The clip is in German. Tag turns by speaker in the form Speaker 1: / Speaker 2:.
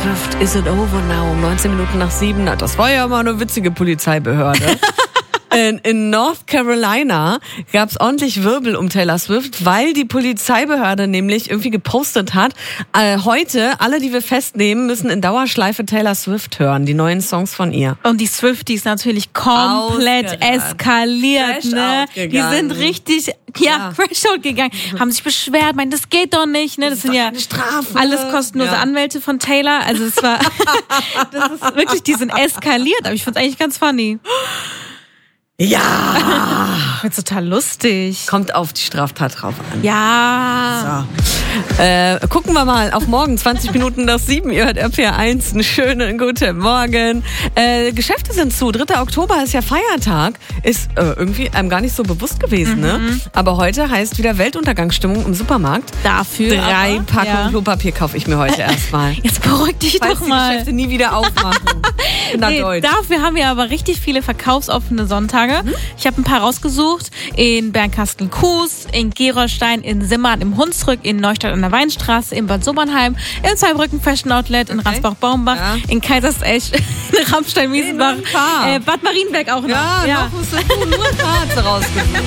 Speaker 1: Swift, Is It Over Now? 19 Minuten nach 7. Das war ja mal eine witzige Polizeibehörde. In North Carolina gab es ordentlich Wirbel um Taylor Swift, weil die Polizeibehörde nämlich irgendwie gepostet hat, heute, alle, die wir festnehmen, müssen in Dauerschleife Taylor Swift hören, die neuen Songs von ihr.
Speaker 2: Und die Swifties natürlich komplett eskaliert, ne? Die sind richtig, crash out gegangen, haben sich beschwert, meinen, das geht doch nicht, ne? Das sind ja
Speaker 1: Strafe.
Speaker 2: alles kostenlose Anwälte von Taylor, also es war, das ist wirklich, die sind eskaliert, aber ich find's eigentlich ganz funny.
Speaker 1: Ja!
Speaker 2: Ich find's total lustig.
Speaker 1: Kommt auf die Straftat drauf an.
Speaker 2: Ja.
Speaker 1: So. Gucken wir mal auf morgen, 20 Minuten nach 7. Ihr hört RPR1, einen schönen guten Morgen. Geschäfte sind zu. 3. Oktober ist ja Feiertag. Ist irgendwie einem gar nicht so bewusst gewesen, ne? Aber heute heißt wieder Weltuntergangsstimmung im Supermarkt.
Speaker 2: Dafür
Speaker 1: 3 Packungen Klopapier kaufe ich mir heute erstmal.
Speaker 2: Jetzt beruhig dich
Speaker 1: Falls
Speaker 2: doch
Speaker 1: die
Speaker 2: mal.
Speaker 1: Geschäfte nie wieder aufmachen.
Speaker 2: Dafür haben wir aber richtig viele verkaufsoffene Sonntage. Ich habe ein paar rausgesucht. In Bernkastel-Kues, in Gerolstein, in Simmern, im Hunsrück, in Neustadt an der Weinstraße, in Bad Sobernheim, in Zweibrücken Fashion Outlet, in Ransbach-Baumbach, in Kaisersesch, in Ramstein-Miesenbach, Bad Marienberg auch noch.
Speaker 1: Ja, noch musst du nur Karte rausgesucht.